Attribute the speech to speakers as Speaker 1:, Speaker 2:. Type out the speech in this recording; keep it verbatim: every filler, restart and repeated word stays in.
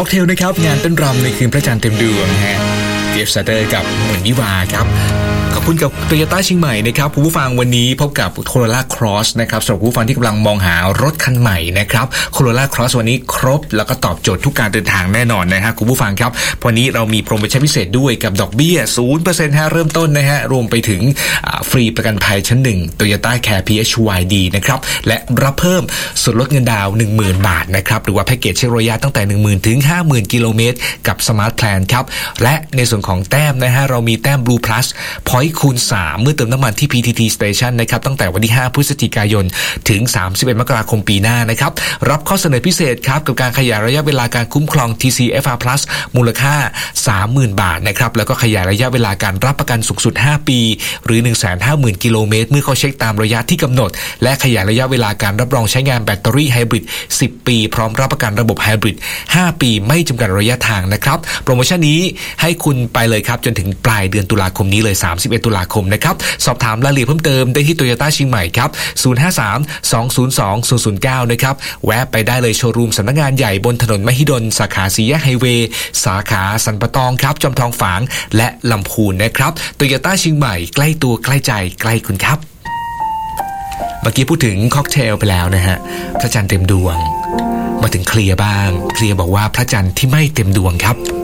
Speaker 1: ค็อกเทลนะครับงานเต้นรำในคืนพระจันทร์เต็มดวงฮะเจฟซาเตอร์กับเหมือนวิวาครับขอบคุณกับ Toyota เชียงใหม่นะครับผู้ผู้ฟังวันนี้พบกับ Corolla Cross นะครับสำหรับผู้ฟังที่กำลังมองหารถคันใหม่นะครับ Corolla Cross วันนี้ครบแล้วก็ตอบโจทย์ทุกการเดินทางแน่นอนนะฮะคุณผู้ฟังครับวันนี้เรามีโปรโมชั่นพิเศษด้วยกับดอกเบี้ย ศูนย์เปอร์เซ็นต์ ฮะเริ่มต้นนะฮะรวมไปถึงฟรีประกันภัยชั้นหนึ่ง Toyota Care พี เอช วาย ดี นะครับและรับเพิ่มส่วนลดเงินดาวน์ หนึ่งหมื่น บาทนะครับหรือว่าแพ็กเกจเช็คระยะตั้งแต่ หนึ่งหมื่น ถึง ห้าหมื่น กิโลเมตรกับ Smart Plan ครับและในส่วนของแต้มนะฮะเรามีแต้ม Blue Plus Point คูณสามเมื่อเติมน้ำมันที่ พี ที ที Station นะครับตั้งแต่วันที่ห้าพฤศจิกายนถึงสามสิบเอ็ดมกราคมปีหน้านะครับรับข้อเสนอพิเศษครับกับการขยายระยะเวลาการคุ้มครอง ที ซี เอฟ อาร์ Plus มูลค่า สามหมื่น บาทนะครับแล้วก็ขยายระยะเวลาการรับประกันสูงสุดห้าปีหรือ หนึ่งแสนห้าหมื่น กิโลเมตรเมื่อเขาเช็คตามระยะที่กำหนดและขยายระยะเวลาการรับรองใช้งานแบตเตอรี่ไฮบริดสิบปีพร้อมรับประกันระบบไฮบริดห้าปีไม่จำกัดระยะทางนะครับโปรโมชั่นนี้ให้คุณไปเลยครับจนถึงปลายเดือนตุลาคมนี้เลยสามสิบเอ็ดตุลาคมนะครับสอบถามรายละเอียดเพิ่มเติมได้ที่ Toyota เชียงใหม่ครับศูนย์ ห้า สาม สอง ศูนย์ สอง ศูนย์ ศูนย์ เก้านะครับแวะไปได้เลยโชว์รูมสำนักงานใหญ่บนถนนมหิดลสาขาสี่แยกไฮเวย์สาขาสันปะตองครับจอมทองฝางและลำพูนนะครับ Toyota เชียงใหม่ใกล้ตัวใกล้ใจใกล้คุณครับเมื่อกี้พูดถึงค็อกเทลไปแล้วนะฮะพระจันทร์เต็มดวงมาถึงเคลียร์บ้างเคลียร์บอกว่าพระจันทร์ที่ไม่เต็มดวงครับ